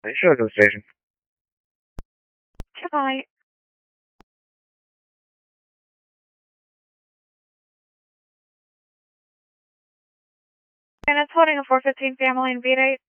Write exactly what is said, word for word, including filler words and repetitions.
Sure, to the station. Goodbye. And it's holding a four fifteen family in V eight.